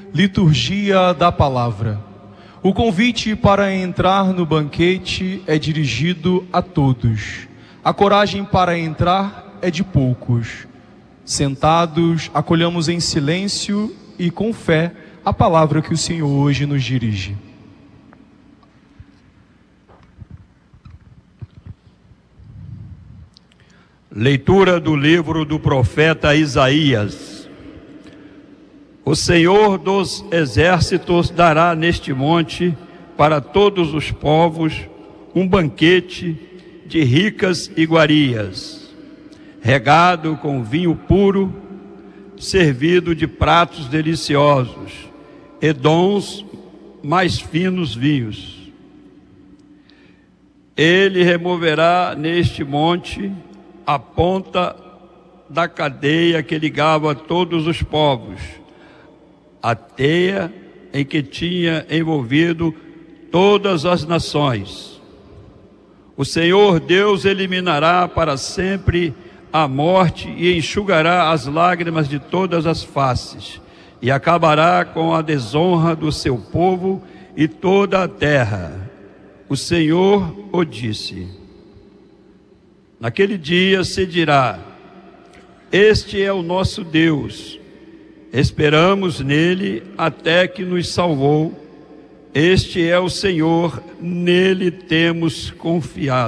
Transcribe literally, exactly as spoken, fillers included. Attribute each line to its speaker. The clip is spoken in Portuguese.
Speaker 1: Liturgia da Palavra. O convite para entrar no banquete é dirigido a todos. A coragem para entrar é de poucos. Sentados, acolhamos em silêncio e com fé a palavra que o Senhor hoje nos dirige.
Speaker 2: Leitura do livro do profeta Isaías. O Senhor dos exércitos dará neste monte para todos os povos um banquete de ricas iguarias, regado com vinho puro, servido de pratos deliciosos e dons mais finos vinhos. Ele removerá neste monte a ponta da cadeia que ligava todos os povos, a teia em que tinha envolvido todas as nações. O Senhor Deus eliminará para sempre a morte e enxugará as lágrimas de todas as faces, e acabará com a desonra do seu povo e toda a terra. O Senhor o disse. Naquele dia se dirá: este é o nosso Deus, esperamos nele até que nos salvou. Este é o Senhor, nele temos confiado.